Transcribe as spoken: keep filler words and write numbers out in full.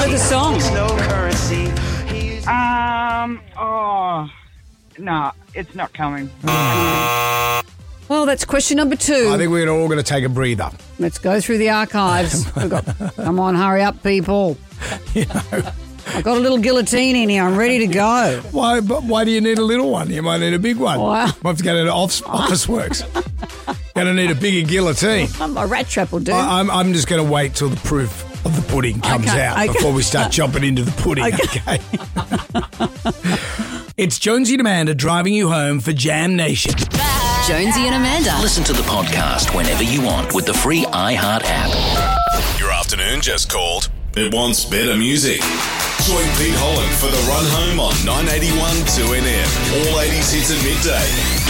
know the song. Um, oh, no, it's not coming. Well, that's question number two. I think we're all going to take a breather. Let's go through the archives. We've got, come on, hurry up, people. You know. I've got a little guillotine in here. I'm ready to go. Why But why do you need a little one? You might need a big one. Wow. Might have to go to Office, office Works. Going to need a bigger guillotine. A rat trap will do. I, I'm, I'm just going to wait till the proof of the pudding comes Okay, out okay. before we start chomping into the pudding, okay? It's Jonesy and Amanda driving you home for Jam Nation. Jonesy and Amanda. Listen to the podcast whenever you want with the free iHeart app. Your afternoon just called. It wants better music. Join Pete Holland for the run home on nine eighty-one two N M. All eighties hits at midday.